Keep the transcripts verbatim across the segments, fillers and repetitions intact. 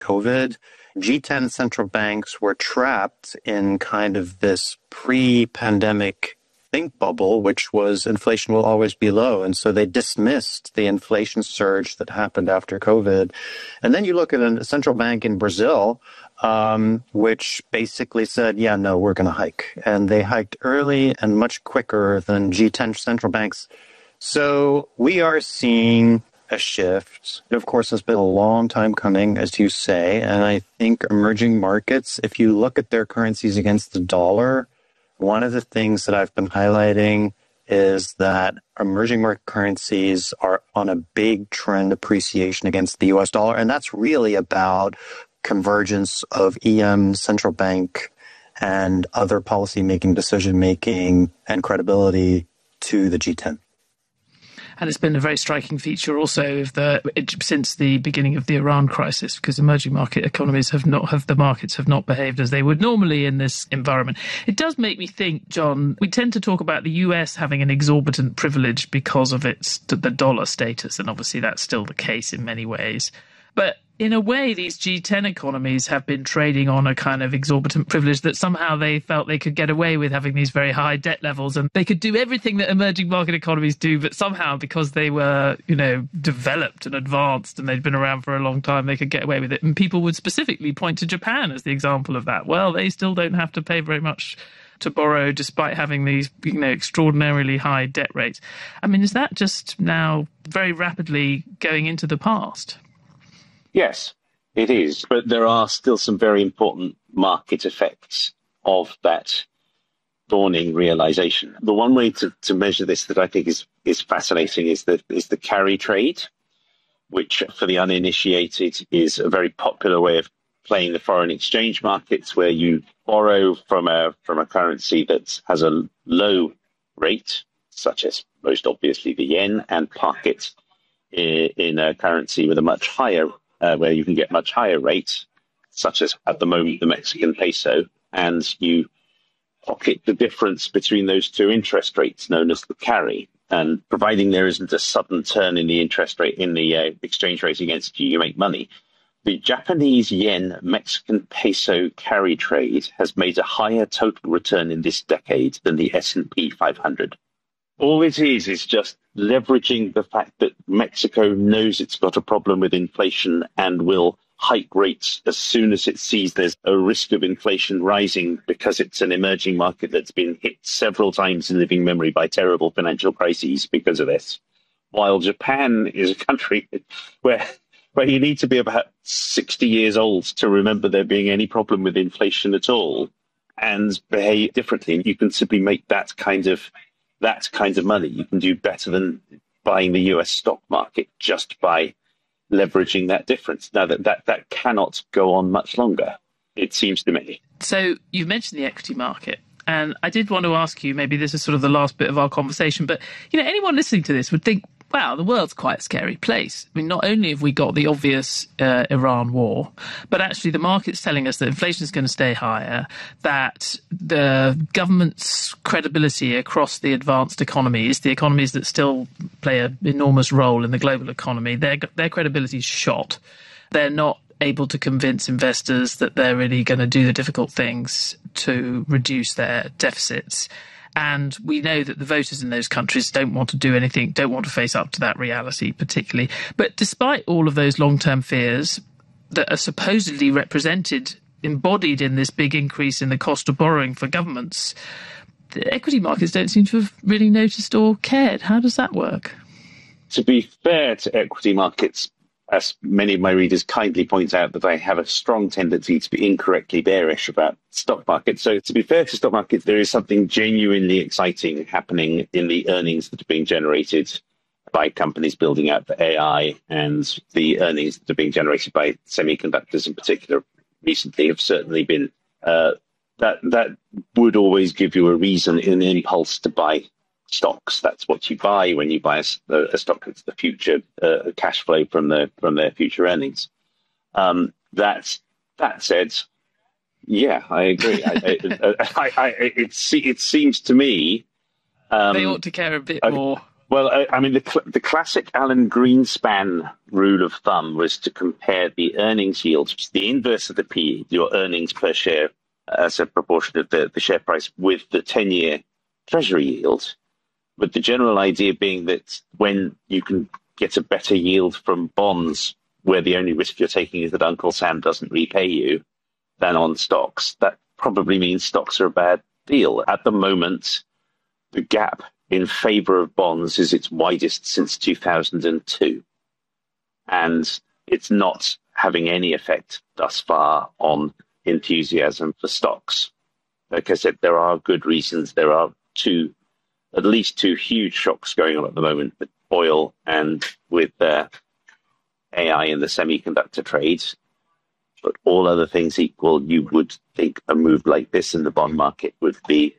COVID, G ten central banks were trapped in kind of this pre-pandemic think bubble, which was inflation will always be low. And so they dismissed the inflation surge that happened after COVID. And then you look at a central bank in Brazil, um, which basically said, yeah, no, we're going to hike. And they hiked early and much quicker than G ten central banks. So we are seeing a shift. It, of course, has been a long time coming, as you say. And I think emerging markets, if you look at their currencies against the dollar, one of the things that I've been highlighting is that emerging market currencies are on a big trend appreciation against the U S dollar. And that's really about convergence of E M, central bank, and other policy-making, decision-making, and credibility to the G ten. And it's been a very striking feature also of the since the beginning of the Iran crisis, because emerging market economies have not have the markets have not behaved as they would normally in this environment. It does make me think, John, we tend to talk about the U S having an exorbitant privilege because of its the dollar status, and obviously that's still the case in many ways. But in a way, these G ten economies have been trading on a kind of exorbitant privilege that somehow they felt they could get away with having these very high debt levels, and they could do everything that emerging market economies do, but somehow because they were, you know, developed and advanced and they'd been around for a long time, they could get away with it. And people would specifically point to Japan as the example of that. Well, they still don't have to pay very much to borrow despite having these, you know, extraordinarily high debt rates. I mean, is that just now very rapidly going into the past? Yes, it is. But there are still some very important market effects of that dawning realization. The one way to, to measure this that I think is, is fascinating is the, is the carry trade, which for the uninitiated is a very popular way of playing the foreign exchange markets, where you borrow from a, from a currency that has a low rate, such as most obviously the yen, and park it in, in a currency with a much higher Uh, where you can get much higher rates, such as at the moment the Mexican peso, and you pocket the difference between those two interest rates, known as the carry. And providing there isn't a sudden turn in the interest rate, in the uh, exchange rate against you, you make money. The Japanese yen Mexican peso carry trade has made a higher total return in this decade than the S and P five hundred. All it is is just leveraging the fact that Mexico knows it's got a problem with inflation and will hike rates as soon as it sees there's a risk of inflation rising, because it's an emerging market that's been hit several times in living memory by terrible financial crises because of this. While Japan is a country where where you need to be about sixty years old to remember there being any problem with inflation at all and behave differently. You can simply make that kind of that kind of money. You can do better than buying the U S stock market just by leveraging that difference. Now, that, that, that cannot go on much longer, it seems to me. So you've mentioned the equity market, and I did want to ask you, maybe this is sort of the last bit of our conversation, but, you know, anyone listening to this would think, wow, the world's quite a scary place. I mean, not only have we got the obvious uh, Iran war, but actually the market's telling us that inflation is going to stay higher, that the government's credibility across the advanced economies, the economies that still play an enormous role in the global economy, their, their credibility is shot. They're not able to convince investors that they're really going to do the difficult things to reduce their deficits. And we know that the voters in those countries don't want to do anything, don't want to face up to that reality particularly. But despite all of those long-term fears that are supposedly represented, embodied in this big increase in the cost of borrowing for governments, the equity markets don't seem to have really noticed or cared. How does that work? To be fair to equity markets, as many of my readers kindly point out, that I have a strong tendency to be incorrectly bearish about stock markets. So to be fair to stock markets, there is something genuinely exciting happening in the earnings that are being generated by companies building out for A I, and the earnings that are being generated by semiconductors in particular recently have certainly been, uh, that, that would always give you a reason, an impulse to buy stocks. That's what you buy when you buy a, a stock. It's the future uh, cash flow from the from their future earnings. Um, that that said, yeah, I agree. I, I, I, I, it, it seems to me um, they ought to care a bit I, more. Well, I, I mean, the, cl- the classic Alan Greenspan rule of thumb was to compare the earnings yield, which is the inverse of the P E, your earnings per share as a proportion of the, the share price, with the ten-year Treasury yield. But the general idea being that when you can get a better yield from bonds, where the only risk you're taking is that Uncle Sam doesn't repay you, than on stocks, that probably means stocks are a bad deal. At the moment, the gap in favor of bonds is its widest since two thousand two. And it's not having any effect thus far on enthusiasm for stocks. Like I said, there are good reasons. There are two, at least two huge shocks going on at the moment with oil and with uh, A I in the semiconductor trades. But all other things equal, you would think a move like this in the bond market would be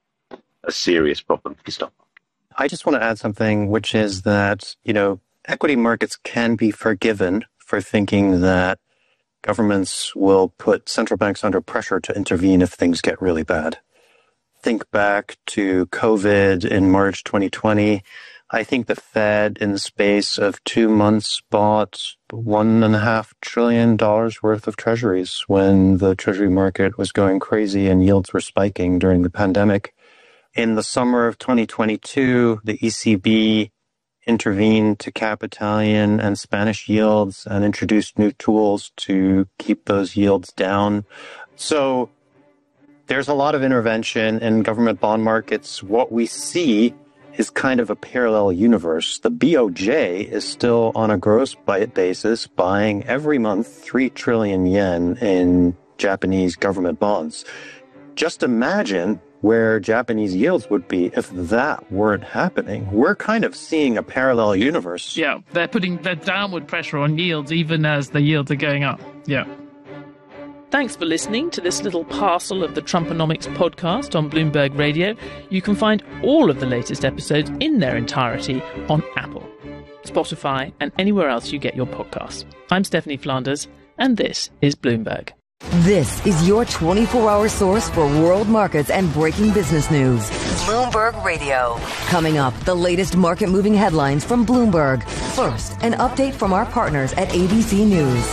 a serious problem for stock. I just want to add something, which is that, you know, equity markets can be forgiven for thinking that governments will put central banks under pressure to intervene if things get really bad. Think back to COVID in March twenty twenty. I think the Fed, in the space of two months, bought one and a half trillion dollars worth of treasuries when the treasury market was going crazy and yields were spiking during the pandemic. In the summer of twenty twenty-two, the E C B intervened to cap Italian and Spanish yields and introduced new tools to keep those yields down. So there's a lot of intervention in government bond markets. What we see is kind of a parallel universe. The B O J is still on a gross basis buying every month three trillion yen in Japanese government bonds. Just imagine where Japanese yields would be if that weren't happening. We're kind of seeing a parallel universe. Yeah, they're putting their downward pressure on yields even as the yields are going up. Yeah. Thanks for listening to this little parcel of the Trumponomics podcast on Bloomberg Radio. You can find all of the latest episodes in their entirety on Apple, Spotify, and anywhere else you get your podcasts. I'm Stephanie Flanders, and this is Bloomberg. This is your twenty-four hour source for world markets and breaking business news. Bloomberg Radio. Coming up, the latest market-moving headlines from Bloomberg. First, an update from our partners at A B C News.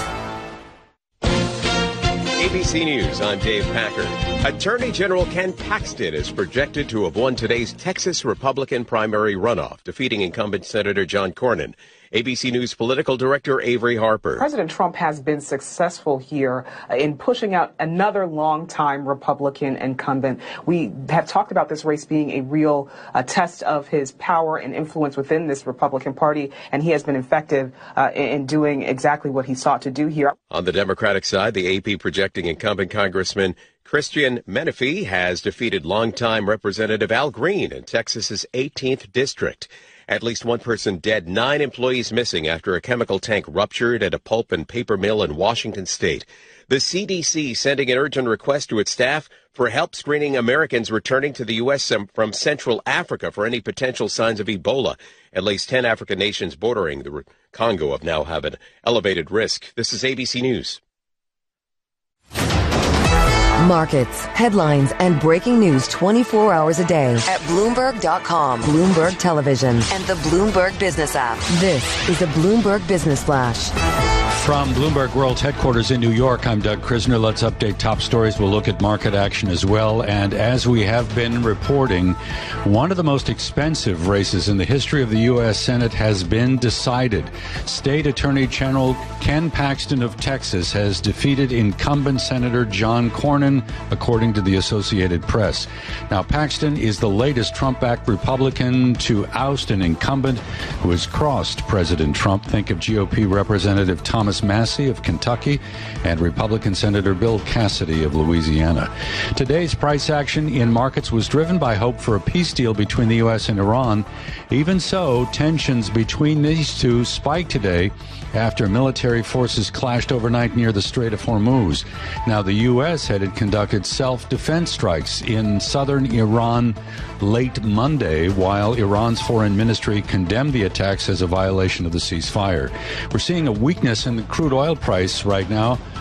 A B C News, I'm Dave Packer. Attorney General Ken Paxton is projected to have won today's Texas Republican primary runoff, defeating incumbent Senator John Cornyn. A B C News political director Avery Harper. President Trump has been successful here in pushing out another longtime Republican incumbent. We have talked about this race being a real uh, test of his power and influence within this Republican Party, and he has been effective uh, in, in doing exactly what he sought to do here. On the Democratic side, the A P projecting incumbent Congressman Christian Menefee has defeated longtime Representative Al Green in Texas's eighteenth district. At least one person dead, nine employees missing after a chemical tank ruptured at a pulp and paper mill in Washington state. The C D C sending an urgent request to its staff for help screening Americans returning to the U S from Central Africa for any potential signs of Ebola. At least ten African nations bordering the Congo have now have an elevated risk. This is A B C News. Markets, headlines, and breaking news twenty-four hours a day at Bloomberg dot com, Bloomberg Television, and the Bloomberg Business app. This is the Bloomberg Business Flash. From Bloomberg World's headquarters in New York, I'm Doug Krisner. Let's update top stories. We'll look at market action as well. And as we have been reporting, one of the most expensive races in the history of the U S Senate has been decided. State Attorney General Ken Paxton of Texas has defeated incumbent Senator John Cornyn, according to the Associated Press. Now, Paxton is the latest Trump-backed Republican to oust an incumbent who has crossed President Trump. Think of G O P Representative Thomas Massey of Kentucky and Republican Senator Bill Cassidy of Louisiana. Today's price action in markets was driven by hope for a peace deal between the U S and Iran. Even so, tensions between these two spiked today after military forces clashed overnight near the Strait of Hormuz. Now, the U S had conducted self-defense strikes in southern Iran late Monday, while Iran's foreign ministry condemned the attacks as a violation of the ceasefire. We're seeing a weakness in the crude oil price right now.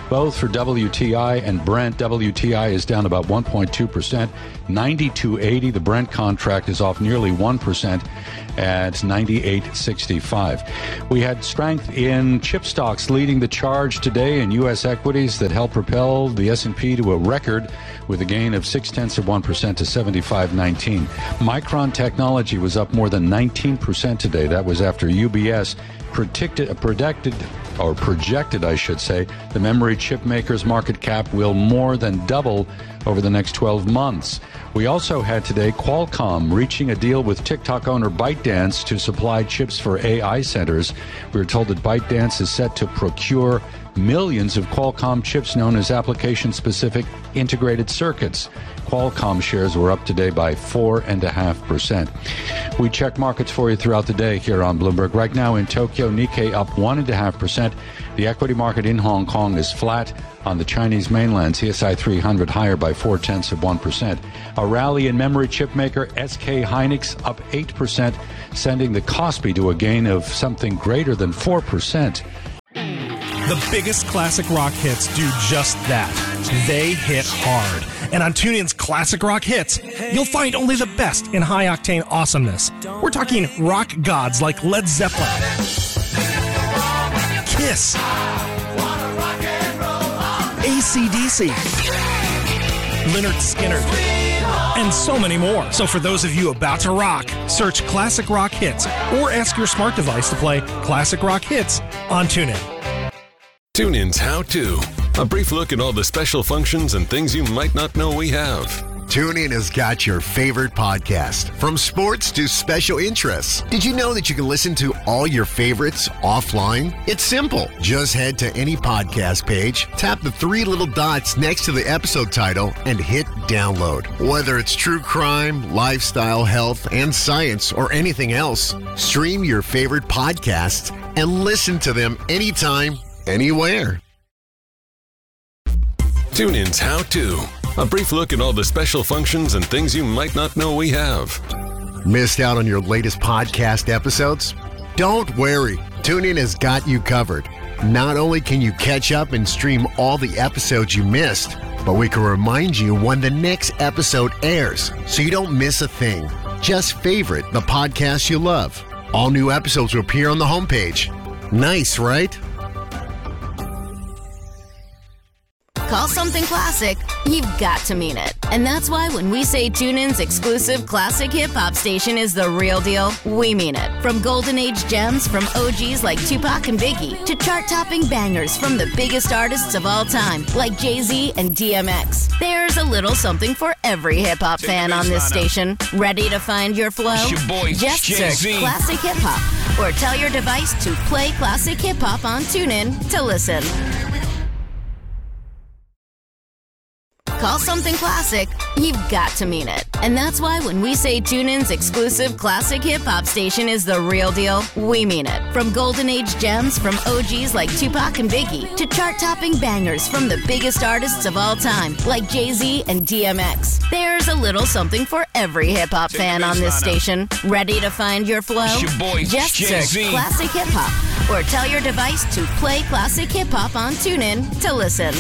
both for W T I and Brent. W T I is down about one point two percent, ninety-two eighty. The Brent contract is off nearly one percent at ninety-eight sixty-five. We had strength in chip stocks leading the charge today in U S equities that helped propel the S and P to a record with a gain of six tenths of one percent to seventy-five nineteen. Micron Technology was up more than nineteen percent today. That was after U B S predicted, predicted, or projected, I should say, the memory chip maker's market cap will more than double over the next twelve months. We also had today Qualcomm reaching a deal with TikTok owner ByteDance to supply chips for A I centers. We were told that ByteDance is set to procure millions of Qualcomm chips known as application-specific integrated circuits. Qualcomm shares were up today by four point five percent. We check markets for you throughout the day here on Bloomberg. Right now in Tokyo, Nikkei up one point five percent. The equity market in Hong Kong is flat. On the Chinese mainland, C S I three hundred higher by four tenths of one percent. A rally in memory chip maker S K Hynix up eight percent, sending the Kospi to a gain of something greater than four percent. The biggest classic rock hits do just that. They hit hard. And on TuneIn's Classic Rock Hits, you'll find only the best in high-octane awesomeness. We're talking rock gods like Led Zeppelin, Kiss, A C D C, Lynyrd Skynyrd, and so many more. So for those of you about to rock, search Classic Rock Hits or ask your smart device to play Classic Rock Hits on TuneIn. TuneIn's How To. A brief look at all the special functions and things you might not know we have. TuneIn has got your favorite podcast, from sports to special interests. Did you know that you can listen to all your favorites offline? It's simple. Just head to any podcast page, tap the three little dots next to the episode title, and hit download. Whether it's true crime, lifestyle, health, and science, or anything else, stream your favorite podcasts and listen to them anytime, anywhere. TuneIn's How To. A brief look at all the special functions and things you might not know we have. Missed out on your latest podcast episodes? Don't worry. TuneIn has got you covered. Not only can you catch up and stream all the episodes you missed, but we can remind you when the next episode airs, so you don't miss a thing. Just favorite the podcast you love. All new episodes will appear on the homepage. Nice, right? Call something classic, you've got to mean it. And that's why when we say TuneIn's exclusive classic hip-hop station is the real deal, we mean it. From golden age gems from O Gs like Tupac and Biggie, to chart-topping bangers from the biggest artists of all time, like Jay-Z and D M X. There's a little something for every hip-hop fan on this station. Ready to find your flow? Your boy, Just search Classic Hip Hop, or tell your device to play Classic Hip Hop on TuneIn to listen. Call something classic, you've got to mean it. And that's why when we say TuneIn's exclusive classic hip-hop station is the real deal, we mean it. From golden age gems from O Gs like Tupac and Biggie, to chart-topping bangers from the biggest artists of all time, like Jay-Z and D M X. There's a little something for every hip-hop fan on this station. Ready to find your flow? Your boy, Just search Classic Hip Hop, or tell your device to play Classic Hip Hop on TuneIn to listen.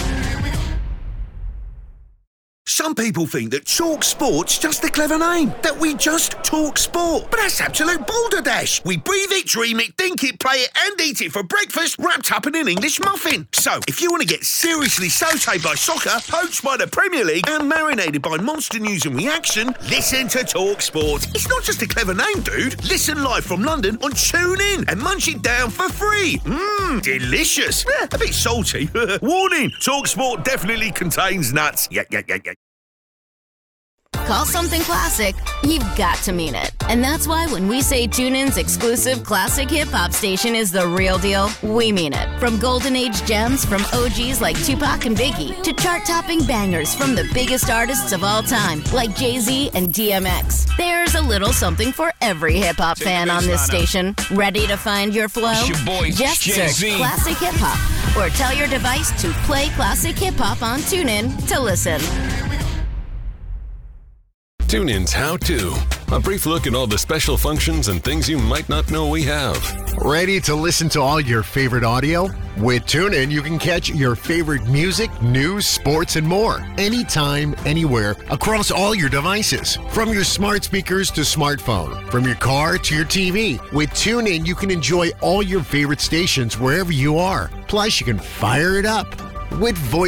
Some people think that Talk Sport's just a clever name, that we just talk sport. But that's absolute balderdash. We breathe it, dream it, think it, play it, and eat it for breakfast, wrapped up in an English muffin. So, if you want to get seriously sautéed by soccer, poached by the Premier League, and marinated by monster news and reaction, listen to Talk Sport. It's not just a clever name, dude. Listen live from London on TuneIn and munch it down for free. Mmm, delicious. Eh, a bit salty. Warning, Talk Sport definitely contains nuts. Yeah, yeah, yeah, yeah. Call something classic, you've got to mean it. And that's why when we say TuneIn's exclusive classic hip-hop station is the real deal, we mean it. From golden age gems from O Gs like Tupac and Biggie, to chart-topping bangers from the biggest artists of all time, like Jay-Z and D M X. There's a little something for every hip-hop fan on this station. Ready to find your flow? Your boy, Just Jay-Z. search Classic Hip Hop, or tell your device to play Classic Hip Hop on TuneIn to listen. TuneIn's How To. A brief look at all the special functions and things you might not know we have. Ready to listen to all your favorite audio? With TuneIn, you can catch your favorite music, news, sports, and more anytime, anywhere, across all your devices. From your smart speakers to smartphone, from your car to your T V. With TuneIn, you can enjoy all your favorite stations wherever you are. Plus, you can fire it up with voice.